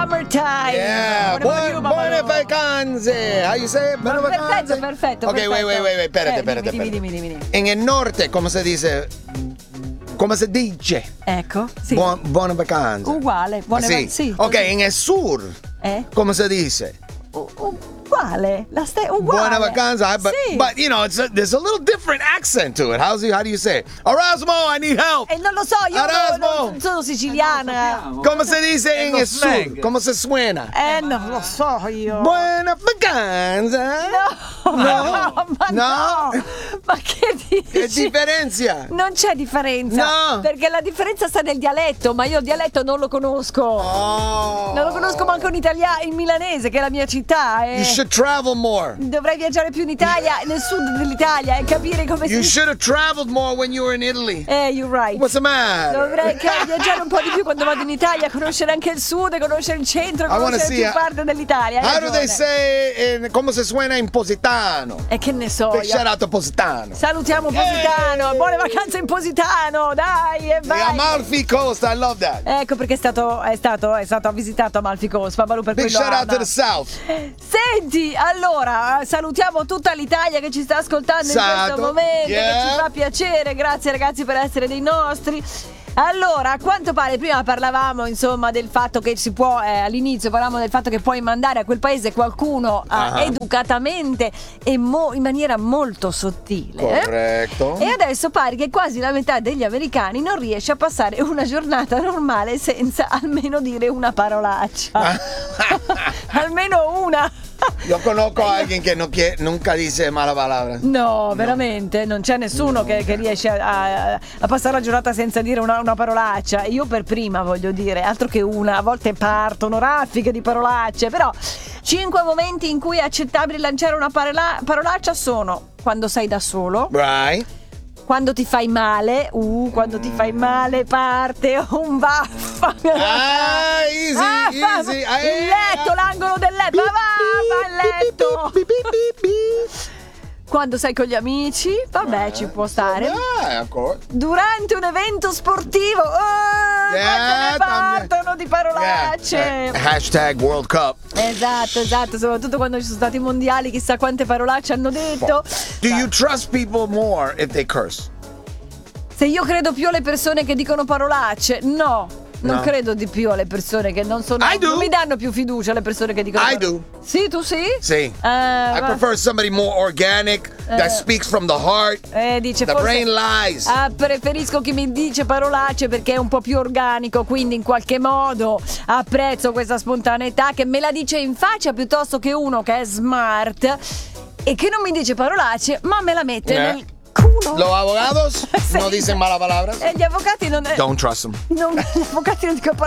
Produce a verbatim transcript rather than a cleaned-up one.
summertime. Yeah, buone, buone vacanze. How you say it? Buone Perfetto, vacanze. perfetto. Ok, perfetto. wait, wait, wait, wait. Espérate, Eh, espérate, dimmi, espérate. dimmi, dimmi, dimmi. En el norte, come si dice? Come si dice? Ecco, sì. Buon, buone vacanze. Uguale, buone sì. vacanze. Sì, ok, così. en el sur, Eh? come si dice? U- uguale, la ste- uguale. Buona vacanza, but, Sì. but you know, it's a, there's a little different accent to it. How's it, how do you say it? Erasmo, I need help. E non lo so, io Erasmo. non, non sono siciliana. Come si dice È en lo el sur? slang. Come si suena? Eh, non lo so io. Buona vacanza. No, No. ma no. No. Ma che dici? Che differenza? Non c'è differenza. No. Perché la differenza sta nel dialetto, ma io il dialetto non lo conosco. Oh. Non lo conosco manco in italiano, in milanese, che è la mia città. You Eh. should travel more. Dovrei viaggiare più in Italia, nel sud dell'Italia, e capire come You si. should have traveled more when you were in Italy. Eh, you're right. What's the matter? Dovrei ca- viaggiare un po' di più quando vado in Italia, conoscere anche il sud, conoscere il centro, I wanna conoscere see più a- parte dell'Italia. Hai How do ragione. they say in, come si suena in Positano? E che ne so Big io. shout out to Positano. Salutiamo Positano, Yay! buone vacanze in Positano, dai e The vai. Amalfi Coast, I love that. Ecco perché è stato, è stato, è stato visitato Amalfi Coast, Fabalu per Big quello shout out ama. to the South. Senti, allora, salutiamo tutta l'Italia che ci sta ascoltando in Sato, questo momento, yeah. che ci fa piacere, grazie ragazzi per essere dei nostri. Allora, a quanto pare prima parlavamo insomma del fatto che si può, eh, all'inizio parlavamo del fatto che puoi mandare a quel paese qualcuno eh, Ah. educatamente e mo- in maniera molto sottile. eh? Corretto. E adesso pare che quasi la metà degli americani non riesce a passare una giornata normale senza almeno dire una parolaccia. Almeno una. Yo conozco a alguien que no quiere, nunca dice mala palabra. No, veramente, non c'è nessuno che, che riesce a, a- a passare la giornata senza dire una, una parolaccia. Io per prima voglio dire, altro che una, a volte partono raffiche di parolacce, però cinque momenti in cui è accettabile lanciare una parola- parolaccia sono quando sei da solo, Right. quando ti fai male, uh, quando ti fai male parte un vaffa. Ah, easy, Ah, fa- easy. il letto, l'angolo del letto, va, va, va a letto. Beep, beep, beep, beep. Quando sei con gli amici, vabbè, ci può stare. Yeah, of course. Durante un evento sportivo, oh, Yeah, quante ne también. partono di parolacce. Yeah. Eh, Hashtag World Cup. Esatto, esatto, soprattutto quando ci sono stati i mondiali, chissà quante parolacce hanno detto. Do you trust people more if they curse? Se io credo più alle persone che dicono parolacce, no. Non No. credo di più alle persone che non sono. I do. Non mi danno più fiducia le persone che dicono I parolacce. do. Sì, tu sì? Sì. Eh, I va- prefer somebody more organic that Eh. speaks from the heart. Eh, dice The forse- brain lies. Ah, preferisco chi mi dice parolacce perché è un po' più organico, quindi in qualche modo apprezzo questa spontaneità che me la dice in faccia piuttosto che uno che è smart e che non mi dice parolacce ma me la mette Eh. nel culo. Los abogados Sì. no dicen mala palabra. E gli avvocati non, Don't trust them. non gli avvocati non dicono